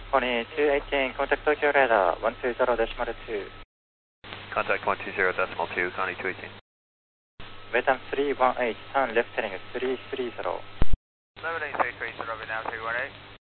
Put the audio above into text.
Connie 218, contact Tokyo radar 120.2. Contact 120.2, Connie 218. Vietnam 318, turn left heading 330. Lebanon 330, now 318.